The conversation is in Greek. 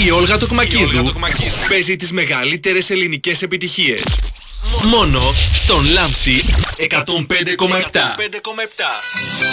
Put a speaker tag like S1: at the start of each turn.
S1: Η Όλγα Τοκμακίδου παίζει τις μεγαλύτερες ελληνικές επιτυχίες. Μόνο στον Λάμψη 105,7.